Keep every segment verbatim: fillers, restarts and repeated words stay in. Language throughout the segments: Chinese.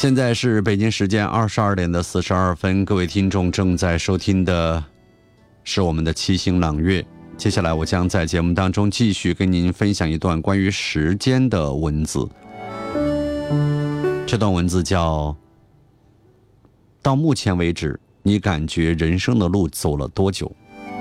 现在是北京时间二十二点的四十二分，各位听众正在收听的是我们的七星朗月。接下来我将在节目当中继续跟您分享一段关于时间的文字。这段文字叫：到目前为止，你感觉人生的路走了多久？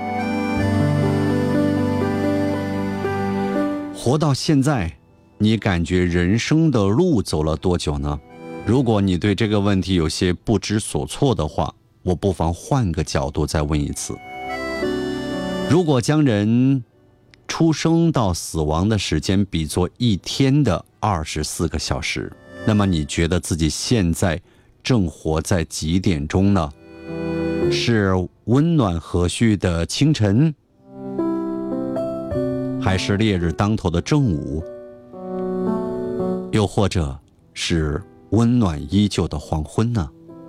活到现在，你感觉人生的路走了多久呢？如果你对这个问题有些不知所措的话，我不妨换个角度再问一次。如果将人出生到死亡的时间比作一天的二十四个小时，那么你觉得自己现在正活在几点钟呢？是温暖和煦的清晨，还是烈日当头的正午，又或者是温暖依旧的黄昏呢？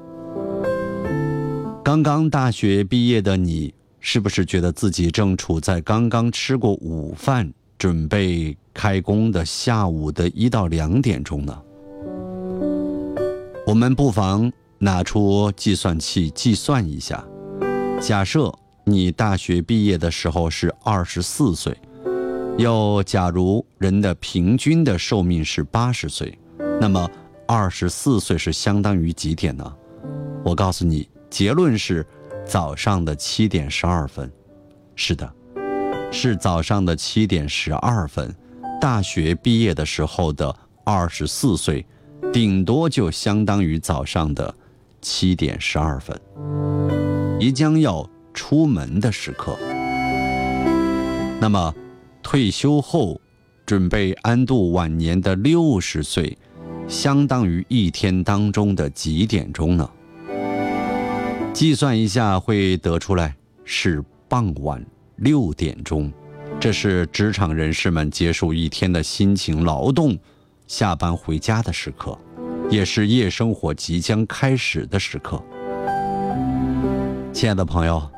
刚刚大学毕业的你，是不是觉得自己正处在刚刚吃过午饭准备开工的下午的一到两点钟呢？我们不妨拿出计算器计算一下，假设你大学毕业的时候是二十四岁，又假如人的平均的寿命是八十岁，那么二十四岁是相当于几点呢？我告诉你，结论是早上的七点十二分。是的，是早上的七点十二分。大学毕业的时候的二十四岁，顶多就相当于早上的七点十二分，即将要出门的时刻。那么退休后准备安度晚年的六十岁，相当于一天当中的几点钟呢？计算一下会得出来是傍晚六点钟。这是职场人士们结束一天的辛勤劳动，下班回家的时刻，也是夜生活即将开始的时刻。亲爱的朋友，